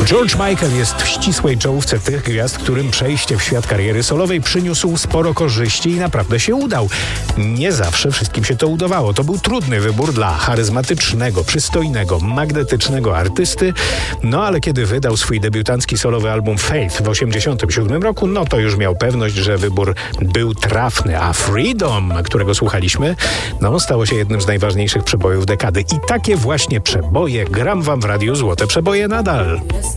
George Michael jest w ścisłej czołówce tych gwiazd, którym przejście w świat kariery solowej przyniósł sporo korzyści i naprawdę się udał. Nie zawsze wszystkim się to udawało. To był trudny wybór dla charyzmatycznego, przystojnego, magnetycznego artysty, no ale kiedy wydał swój debiutancki solowy album Faith w 1987 roku, no to już miał pewność, że wybór był trafny, a Freedom, którego słuchaliśmy, no stało się jednym z najważniejszych przebojów dekady. I takie właśnie przeboje gram wam w Radiu Złote Przeboje nadal.